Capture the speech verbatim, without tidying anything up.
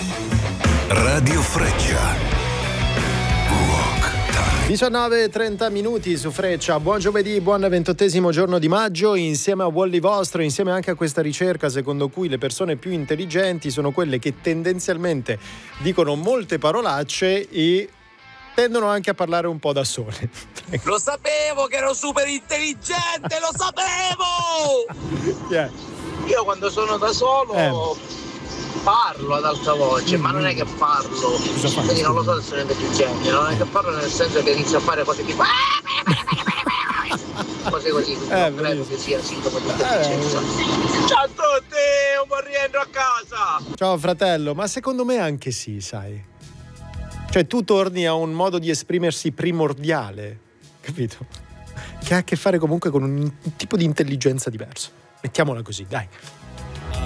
Radio Freccia. diciannove e trenta minuti su Freccia. Buon giovedì, buon ventottesimo giorno di maggio. Insieme a Wally Vostro, insieme anche a questa ricerca secondo cui le persone più intelligenti sono quelle che tendenzialmente dicono molte parolacce e tendono anche a parlare un po' da sole. Lo sapevo che ero super intelligente, lo sapevo! Yeah. Io quando sono da solo eh. parlo ad alta voce, mm-hmm. ma non è che parlo, quindi non lo so se sono intelligente, non è che parlo nel senso che inizio a fare cose tipo cose così, quindi eh, non credo che sia sintomo di intelligenza. Eh. Ciao a tutti, un buon rientro a casa! Ciao fratello, ma secondo me anche sì, sai. Cioè tu torni a un modo di esprimersi primordiale, capito? Che ha a che fare comunque con un tipo di intelligenza diverso. Mettiamola così, dai.